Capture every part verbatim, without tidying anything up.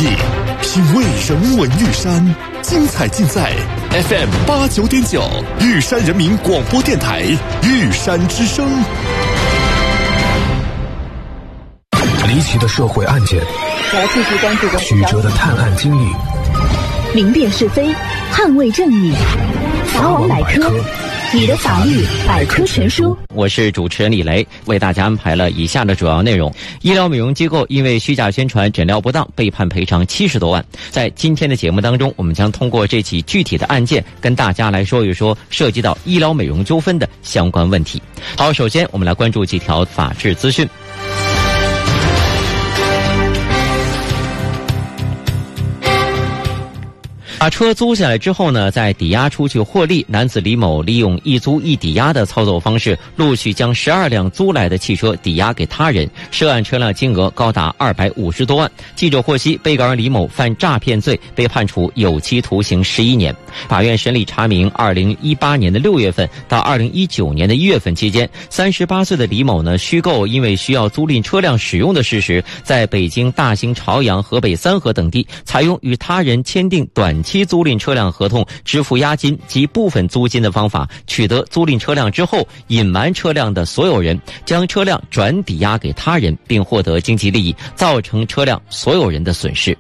艺，品味人文玉山，精彩尽在 F M 八九点九玉山人民广播电台玉山之声。 离奇的社会案件， 来继续关注的曲折的探案经历， 明辨是非，捍卫正义。法网百科，你的法律百科全书。 我是主持人李雷，为大家安排了以下的主要内容：医疗美容机构因为虚假宣传、诊疗不当被判赔偿七十多万。在今天的节目当中，我们将通过这起具体的案件，跟大家来说一说涉及到医疗美容纠纷的相关问题。好，首先我们来关注几条法治资讯。把车租下来之后呢，再抵押出去获利。男子李某利用一租一抵押的操作方式，陆续将十二辆租来的汽车抵押给他人，涉案车辆金额高达二百五十多万。记者获悉，被告人李某犯诈骗罪，被判处有期徒刑十一年。法院审理查明，二零一八年的六月份到二零一九年的一月份期间，三十八岁的李某呢，虚构因为需要租赁车辆使用的事实，在北京、大兴、朝阳、河北三河等地，采用与他人签订短期期租赁车辆合同、支付押金及部分租金的方法，取得租赁车辆之后，隐瞒车辆的所有人，将车辆转抵押给他人，并获得经济利益，造成车辆所有人的损失。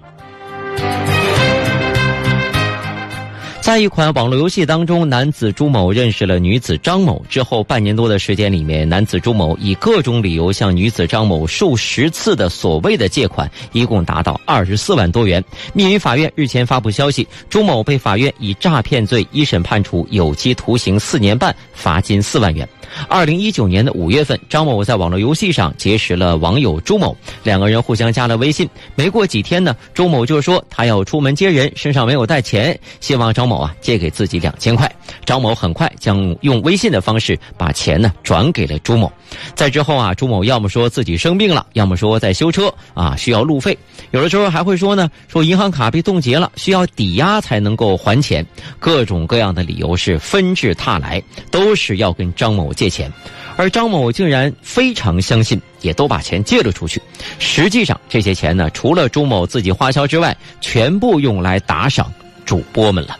在一款网络游戏当中，男子朱某认识了女子张某之后，半年多的时间里面，男子朱某以各种理由向女子张某数十次的所谓的借款，一共达到二十四万多元。密云法院日前发布消息，朱某被法院以诈骗罪一审判处有期徒刑四年半，罚金四万元。二零一九年的五月份，张某在网络游戏上结识了网友朱某，两个人互相加了微信。没过几天呢，朱某就说他要出门接人，身上没有带钱，希望张某啊借给自己两千块。张某很快将用微信的方式把钱呢转给了朱某。在之后啊，朱某要么说自己生病了，要么说在修车啊需要路费，有的时候还会说呢，说银行卡被冻结了，需要抵押才能够还钱。各种各样的理由是纷至沓来，都是要跟张某借钱。而张某竟然非常相信，也都把钱借了出去。实际上这些钱呢，除了朱某自己花销之外，全部用来打赏主播们了。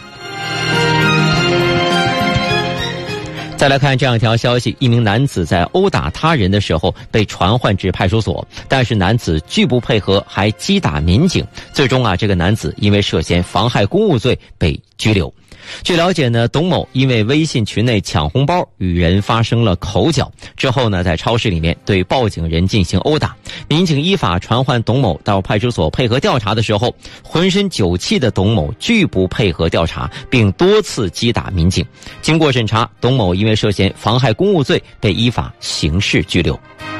再来看这样一条消息，一名男子在殴打他人的时候被传唤至派出所，但是男子拒不配合，还击打民警。最终啊，这个男子因为涉嫌妨害公务罪被拘留。据了解呢，董某因为微信群内抢红包与人发生了口角，之后呢，在超市里面对报警人进行殴打。民警依法传唤董某到派出所配合调查的时候，浑身酒气的董某拒不配合调查，并多次击打民警。经过审查，董某因为涉嫌妨害公务罪被依法刑事拘留。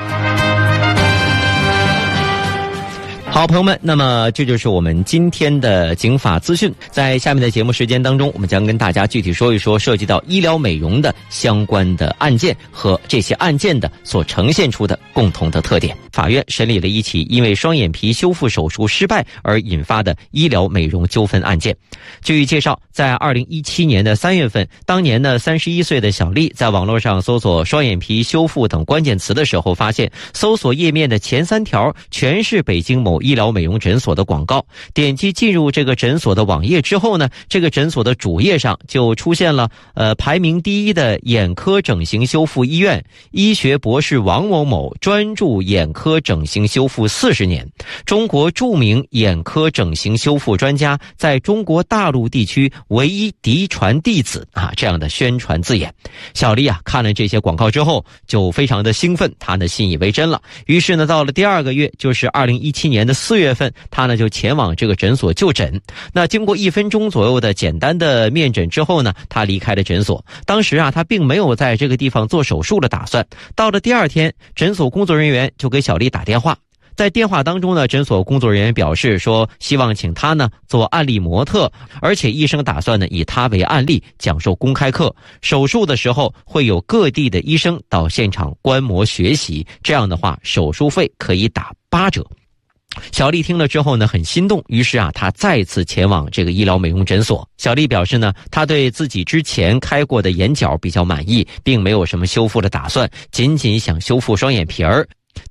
好，朋友们，那么这就是我们今天的警法资讯。在下面的节目时间当中，我们将跟大家具体说一说涉及到医疗美容的相关的案件和这些案件的所呈现出的共同的特点。法院审理了一起因为双眼皮修复手术失败而引发的医疗美容纠纷案件。据介绍，在二零一七年的三月份，当年呢三十一岁的小丽在网络上搜索双眼皮修复等关键词的时候，发现搜索页面的前三条全是北京某医疗美容诊所的广告。点击进入这个诊所的网页之后呢，这个诊所的主页上就出现了呃排名第一的眼科整形修复医院，医学博士王某某专注眼科整形修复四十年，中国著名眼科整形修复专家，在中国大陆地区唯一嫡传弟子啊，这样的宣传字眼。小丽啊看了这些广告之后就非常的兴奋，她呢信以为真了。于是呢，到了第二个月，就是二零一七年的四月份，她呢就前往这个诊所就诊。那经过一分钟左右的简单的面诊之后呢，她离开了诊所。当时啊，她并没有在这个地方做手术的打算。到了第二天，诊所工作人员就给小丽打电话。在电话当中呢，诊所工作人员表示说，希望请他呢做案例模特，而且医生打算呢以他为案例讲授公开课。手术的时候会有各地的医生到现场观摩学习，这样的话手术费可以打八折。小丽听了之后呢，很心动，于是啊，她再次前往这个医疗美容诊所。小丽表示呢，她对自己之前开过的眼角比较满意，并没有什么修复的打算，仅仅想修复双眼皮儿。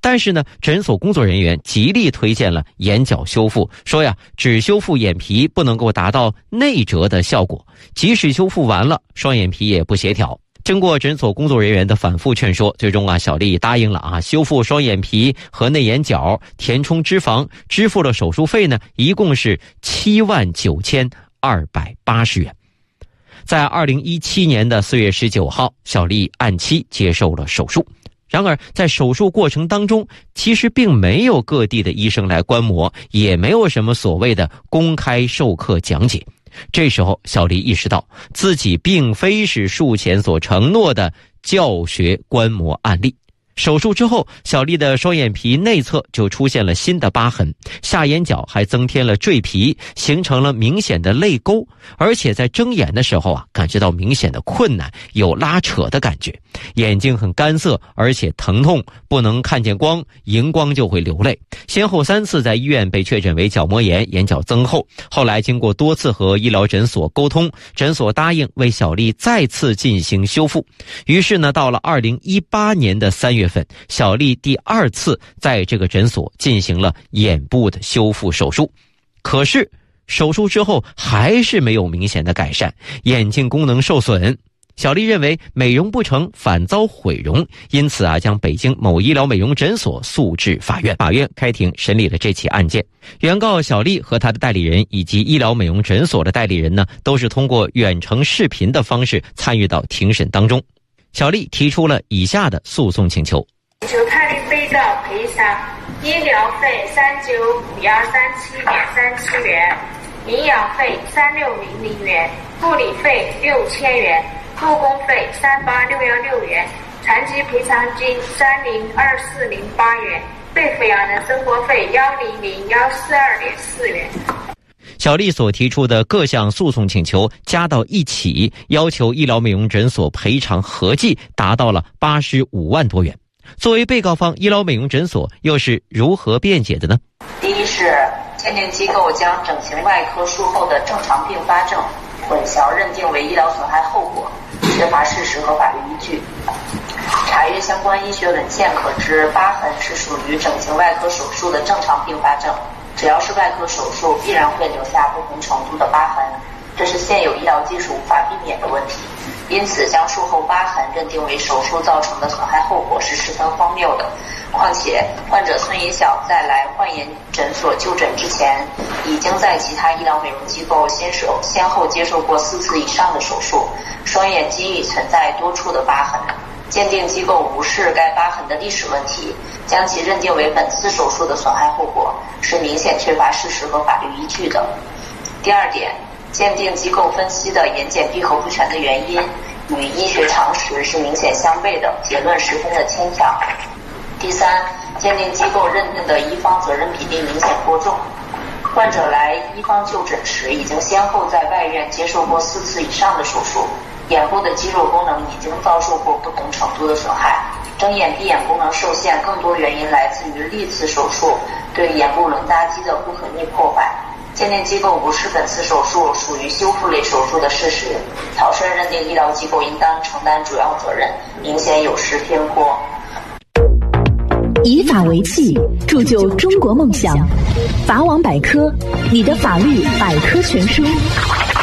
但是呢，诊所工作人员极力推荐了眼角修复，说呀，只修复眼皮不能够达到内折的效果，即使修复完了，双眼皮也不协调。经过诊所工作人员的反复劝说，最终啊，小丽答应了啊，修复双眼皮和内眼角，填充脂肪，支付了手术费呢，一共是七万九千二百八十元。在二零一七年的四月十九号，小丽按期接受了手术。然而在手术过程当中，其实并没有各地的医生来观摩，也没有什么所谓的公开授课讲解。这时候小丽意识到自己并非是术前所承诺的教学观摩案例。手术之后，小丽的双眼皮内侧就出现了新的疤痕，下眼角还增添了赘皮，形成了明显的泪沟，而且在睁眼的时候啊，感觉到明显的困难，有拉扯的感觉，眼睛很干涩，而且疼痛，不能看见光，荧光就会流泪。先后三次在医院被确诊为角膜炎，眼角增厚。后来经过多次和医疗诊所沟通，诊所答应为小丽再次进行修复。于是呢，到了二零一八年的三月份，小丽第二次在这个诊所进行了眼部的修复手术。可是手术之后还是没有明显的改善，眼睛功能受损。小丽认为美容不成反遭毁容，因此啊，将北京某医疗美容诊所诉至法院。法院开庭审理了这起案件。原告小丽和她的代理人以及医疗美容诊所的代理人呢，都是通过远程视频的方式参与到庭审当中。小丽提出了以下的诉讼请求： 求泰利被告赔偿医疗费三九五幺三七点三七元，营养费三六零零元，护理费六千元，护工费三八六幺六元，残疾赔偿金三零二四零八元，被抚养人生活费幺零零幺四二点四元。 小丽所提出的各项诉讼请求加到一起，要求医疗美容诊所赔偿合计达到了八十五万多元。作为被告方，医疗美容诊所又是如何辩解的呢？ 第一是鉴定机构将整形外科术后的正常并发症混淆认定为医疗损害后果，缺乏事实和法律依据。查阅相关医学文献可知，疤痕是属于整形外科手术的正常并发症，只要是外科手术必然会留下不同程度的疤痕，这是现有医疗技术无法避免的问题。因此将术后疤痕认定为手术造成的损害后果是十分荒谬的。况且患者孙银晓在来焕颜诊所就诊之前，已经在其他医疗美容机构先手先后接受过四次以上的手术，双眼肌已存在多处的疤痕。鉴定机构无视该疤痕的历史问题，将其认定为本次手术的损害后果，是明显缺乏事实和法律依据的。第二点，鉴定机构分析的眼睑闭合不全的原因与医学常识是明显相悖的，结论十分的牵强。第三，鉴定机构认定的医方责任比例明显过重。患者来医方就诊时，已经先后在外院接受过四次以上的手术，眼部的肌肉功能已经遭受过不同程度的损害，睁眼闭眼功能受限，更多原因来自于历次手术对眼部轮匝肌的不可逆破坏。鉴定机构无视本次手术属于修复类手术的事实，草率认定医疗机构应当承担主要责任，明显有失偏颇。 以法为器，铸就中国梦想。法网百科，你的法律百科全书。